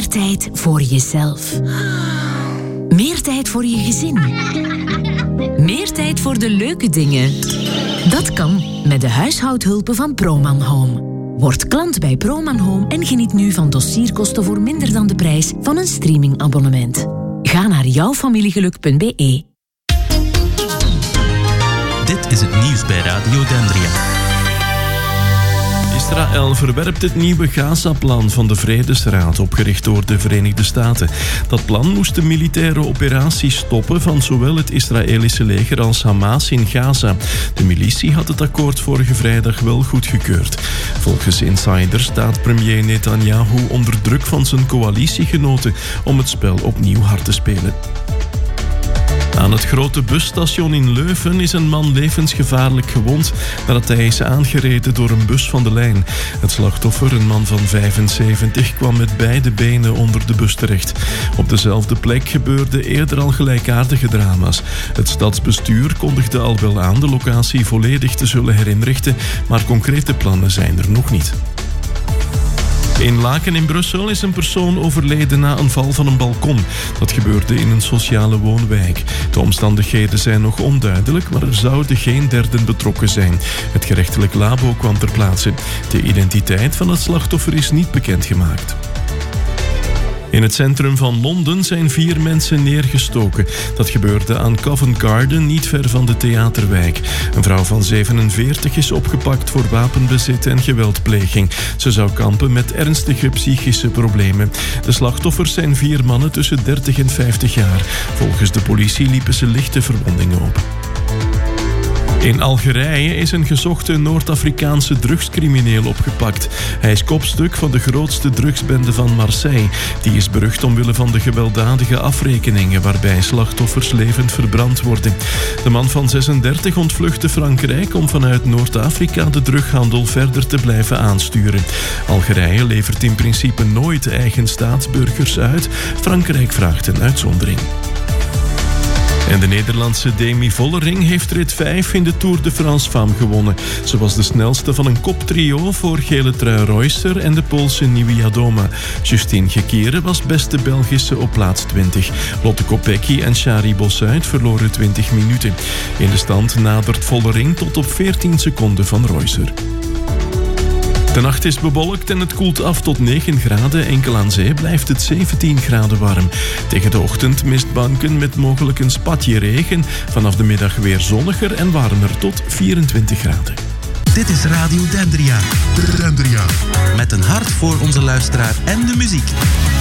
Meer tijd voor jezelf. Meer tijd voor je gezin. Meer tijd voor de leuke dingen. Dat kan met de huishoudhulpen van Proman Home. Word klant bij Proman Home en geniet nu van dossierkosten voor minder dan de prijs van een streamingabonnement. Ga naar jouwfamiliegeluk.be. Dit is het nieuws bij Radio Dendria. Israël verwerpt het nieuwe Gaza-plan van de Vredesraad, opgericht door de Verenigde Staten. Dat plan moest de militaire operatie stoppen van zowel het Israëlische leger als Hamas in Gaza. De militie had het akkoord vorige vrijdag wel goedgekeurd. Volgens insiders staat premier Netanyahu onder druk van zijn coalitiegenoten om het spel opnieuw hard te spelen. Aan het grote busstation in Leuven is een man levensgevaarlijk gewond nadat hij is aangereden door een bus van de lijn. Het slachtoffer, een man van 75, kwam met beide benen onder de bus terecht. Op dezelfde plek gebeurden eerder al gelijkaardige drama's. Het stadsbestuur kondigde al wel aan de locatie volledig te zullen herinrichten, maar concrete plannen zijn er nog niet. In Laken in Brussel is een persoon overleden na een val van een balkon. Dat gebeurde in een sociale woonwijk. De omstandigheden zijn nog onduidelijk, maar er zouden geen derden betrokken zijn. Het gerechtelijk labo kwam ter plaatse. De identiteit van het slachtoffer is niet bekendgemaakt. In het centrum van Londen zijn 4 mensen neergestoken. Dat gebeurde aan Covent Garden, niet ver van de theaterwijk. Een vrouw van 47 is opgepakt voor wapenbezit en geweldpleging. Ze zou kampen met ernstige psychische problemen. De slachtoffers zijn 4 mannen tussen 30 en 50 jaar. Volgens de politie liepen ze lichte verwondingen op. In Algerije is een gezochte Noord-Afrikaanse drugscrimineel opgepakt. Hij is kopstuk van de grootste drugsbende van Marseille. Die is berucht omwille van de gewelddadige afrekeningen waarbij slachtoffers levend verbrand worden. De man van 36 ontvluchtte Frankrijk om vanuit Noord-Afrika de drughandel verder te blijven aansturen. Algerije levert in principe nooit eigen staatsburgers uit. Frankrijk vraagt een uitzondering. En de Nederlandse Demi Vollering heeft rit 5 in de Tour de France Femme gewonnen. Ze was de snelste van een koptrio voor gele trui Reusser en de Poolse Niewiadoma. Justine Gekere was beste Belgische op plaats 20. Lotte Kopecky en Shari Bossuit verloren 20 minuten. In de stand nadert Vollering tot op 14 seconden van Reusser. De nacht is bewolkt en het koelt af tot 9 graden. Enkel aan zee blijft het 17 graden warm. Tegen de ochtend mistbanken met mogelijk een spatje regen. Vanaf de middag weer zonniger en warmer tot 24 graden. Dit is Radio Dendria. Met een hart voor onze luisteraar en de muziek.